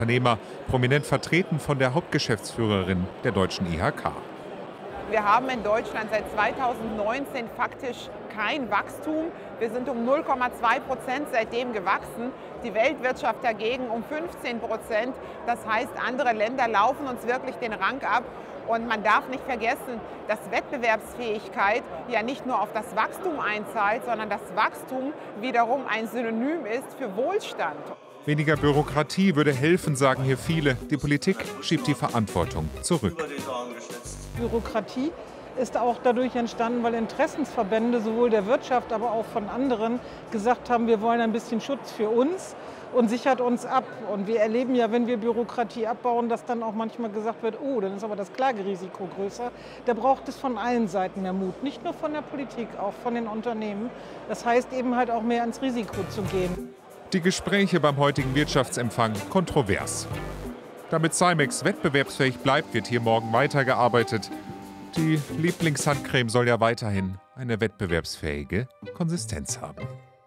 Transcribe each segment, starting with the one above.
Unternehmer, prominent vertreten von der Hauptgeschäftsführerin der deutschen IHK. Wir haben in Deutschland seit 2019 faktisch kein Wachstum. Wir sind um 0,2% seitdem gewachsen. Die Weltwirtschaft dagegen um 15%. Das heißt, andere Länder laufen uns wirklich den Rang ab. Und man darf nicht vergessen, dass Wettbewerbsfähigkeit ja nicht nur auf das Wachstum einzahlt, sondern das Wachstum wiederum ein Synonym ist für Wohlstand. Weniger Bürokratie würde helfen, sagen hier viele. Die Politik schiebt die Verantwortung zurück. Bürokratie ist auch dadurch entstanden, weil Interessensverbände sowohl der Wirtschaft, aber auch von anderen gesagt haben, wir wollen ein bisschen Schutz für uns und sichert uns ab. Und wir erleben ja, wenn wir Bürokratie abbauen, dass dann auch manchmal gesagt wird, oh, dann ist aber das Klagerisiko größer. Da braucht es von allen Seiten mehr Mut, nicht nur von der Politik, auch von den Unternehmen. Das heißt eben halt auch mehr ins Risiko zu gehen. Die Gespräche beim heutigen Wirtschaftsempfang kontrovers. Damit Cymex wettbewerbsfähig bleibt, wird hier morgen weitergearbeitet. Die Lieblingshandcreme soll ja weiterhin eine wettbewerbsfähige Konsistenz haben.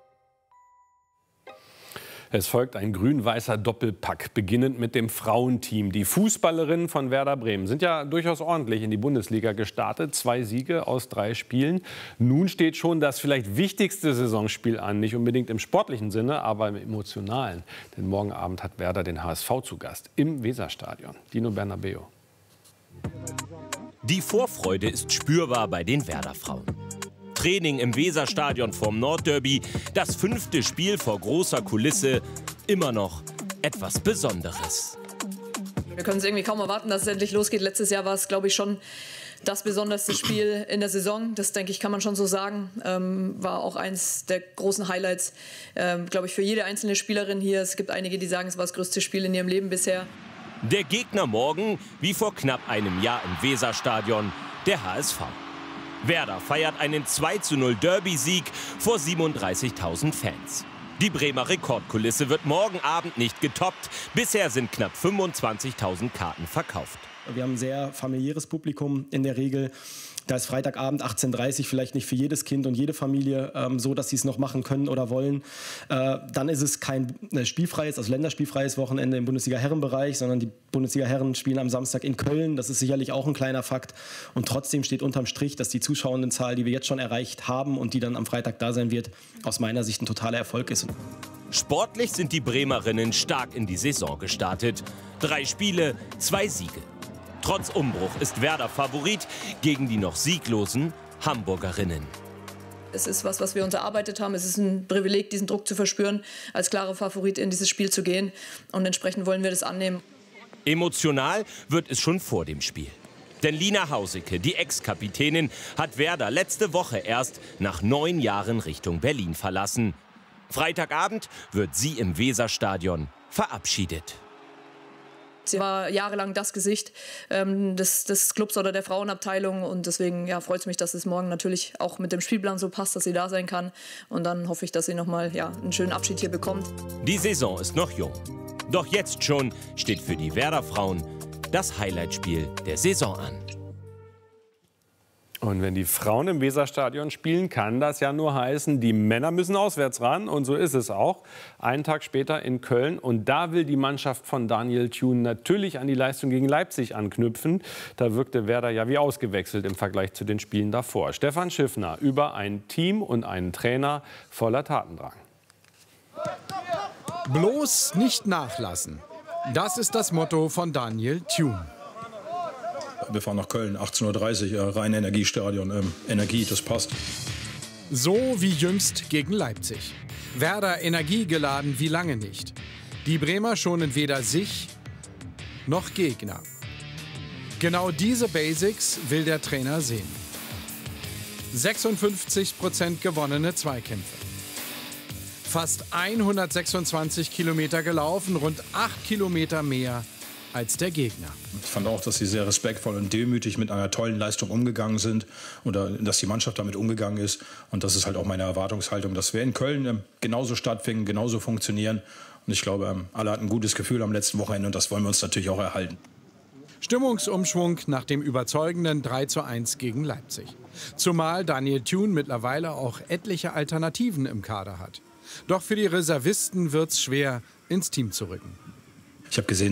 Es folgt ein grün-weißer Doppelpack, beginnend mit dem Frauenteam. Die Fußballerinnen von Werder Bremen sind ja durchaus ordentlich in die Bundesliga gestartet. 2 Siege aus 3 Spielen. Nun steht schon das vielleicht wichtigste Saisonspiel an. Nicht unbedingt im sportlichen Sinne, aber im emotionalen. Denn morgen Abend hat Werder den HSV zu Gast im Weserstadion. Dino Bernabeu. Die Vorfreude ist spürbar bei den Werder-Frauen. Training im Weserstadion vorm Nordderby, das 5. Spiel vor großer Kulisse, immer noch etwas Besonderes. Wir können es irgendwie kaum erwarten, dass es endlich losgeht. Letztes Jahr war es, glaube ich, schon das besonderste Spiel in der Saison. Das, denke ich, kann man schon so sagen. War auch eins der großen Highlights, glaube ich, für jede einzelne Spielerin hier. Es gibt einige, die sagen, es war das größte Spiel in ihrem Leben bisher. Der Gegner morgen, wie vor knapp einem Jahr im Weserstadion, der HSV. Werder feiert einen 2:0 Derby-Sieg vor 37.000 Fans. Die Bremer Rekordkulisse wird morgen Abend nicht getoppt. Bisher sind knapp 25.000 Karten verkauft. Wir haben ein sehr familiäres Publikum in der Regel. Da ist Freitagabend 18:30 Uhr vielleicht nicht für jedes Kind und jede Familie so, dass sie es noch machen können oder wollen. Dann ist es kein spielfreies, also länderspielfreies Wochenende im Bundesliga-Herrenbereich, sondern die Bundesliga-Herren spielen am Samstag in Köln. Das ist sicherlich auch ein kleiner Fakt. Und trotzdem steht unterm Strich, dass die Zuschauendenzahl, die wir jetzt schon erreicht haben und die dann am Freitag da sein wird, aus meiner Sicht ein totaler Erfolg ist. Sportlich sind die Bremerinnen stark in die Saison gestartet. 3 Spiele, 2 Siege. Trotz Umbruch ist Werder Favorit gegen die noch sieglosen Hamburgerinnen. Es ist was wir uns erarbeitet haben. Es ist ein Privileg, diesen Druck zu verspüren, als klarer Favorit in dieses Spiel zu gehen. Und entsprechend wollen wir das annehmen. Emotional wird es schon vor dem Spiel. Denn Lina Hausicke, die Ex-Kapitänin, hat Werder letzte Woche erst nach 9 Jahren Richtung Berlin verlassen. Freitagabend wird sie im Weserstadion verabschiedet. Sie war jahrelang das Gesicht des Clubs oder der Frauenabteilung. Und deswegen freut es mich, dass es morgen natürlich auch mit dem Spielplan so passt, dass sie da sein kann. Und dann hoffe ich, dass sie noch mal einen schönen Abschied hier bekommt. Die Saison ist noch jung. Doch jetzt schon steht für die Werder-Frauen das Highlightspiel der Saison an. Und wenn die Frauen im Weserstadion spielen, kann das ja nur heißen, die Männer müssen auswärts ran. Und so ist es auch. Einen Tag später in Köln. Und da will die Mannschaft von Daniel Thune natürlich an die Leistung gegen Leipzig anknüpfen. Da wirkte Werder ja wie ausgewechselt im Vergleich zu den Spielen davor. Stefan Schiffner über ein Team und einen Trainer voller Tatendrang. Bloß nicht nachlassen. Das ist das Motto von Daniel Thune. Wir fahren nach Köln, 18:30 Uhr, Rhein-Energiestadion. Energie, das passt. So wie jüngst gegen Leipzig. Werder energiegeladen wie lange nicht. Die Bremer schonen weder sich noch Gegner. Genau diese Basics will der Trainer sehen. 56% gewonnene Zweikämpfe. Fast 126 Kilometer gelaufen, rund 8 Kilometer mehr als der Gegner. Ich fand auch, dass sie sehr respektvoll und demütig mit einer tollen Leistung umgegangen sind oder dass die Mannschaft damit umgegangen ist. Und das ist halt auch meine Erwartungshaltung, dass wir in Köln genauso stattfinden, genauso funktionieren. Und ich glaube, alle hatten ein gutes Gefühl am letzten Wochenende und das wollen wir uns natürlich auch erhalten. Stimmungsumschwung nach dem überzeugenden 3:1 gegen Leipzig. Zumal Daniel Thune mittlerweile auch etliche Alternativen im Kader hat. Doch für die Reservisten wird es schwer, ins Team zu rücken. Ich habe gesehen,